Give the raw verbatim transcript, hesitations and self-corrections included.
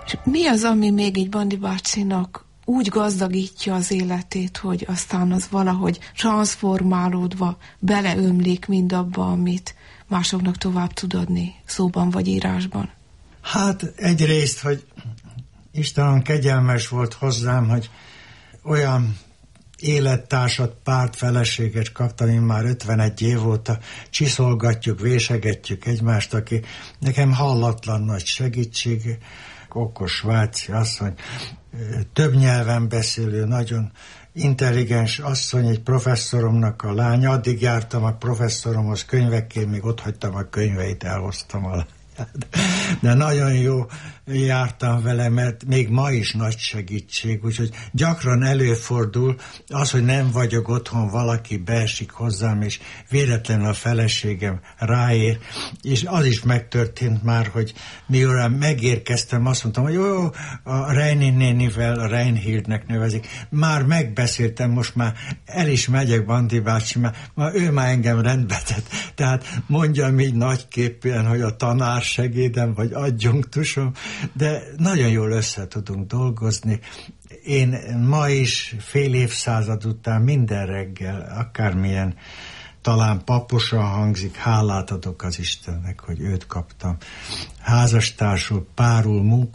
És mi az, ami még így Bandi bácsinak úgy gazdagítja az életét, hogy aztán az valahogy transformálódva beleömlik mindabba, amit másoknak tovább tud adni szóban vagy írásban? Hát egyrészt, hogy Istenem kegyelmes volt hozzám, hogy olyan élettársat, párt, feleséget kaptam, én már ötvenegy év óta csiszolgatjuk, vésegetjük egymást, aki nekem hallatlan nagy segítség, okos svájci asszony, több nyelven beszélő, nagyon intelligens asszony, egy professzoromnak a lánya, addig jártam a professzoromhoz könyvekként, még ott hagytam a könyveit, elhoztam a de nagyon jó jártam vele, mert még ma is nagy segítség, úgyhogy gyakran előfordul az, hogy nem vagyok otthon, valaki beesik hozzám, és véletlenül a feleségem ráér, és az is megtörtént már, hogy miután megérkeztem, azt mondtam, hogy jó, a Reini nénivel, a Reinhildnek nevezik, már megbeszéltem, most már el is megyek, Bandi bácsi, már, már ő már engem rendbe tett, tehát mondjam így nagyképpen, hogy a tanár segédem, vagy adjunktusom, de nagyon jól össze tudunk dolgozni. Én ma is fél évszázad után minden reggel, akármilyen talán paposan hangzik, hálát adok az Istennek, hogy őt kaptam. Házastársul, párul,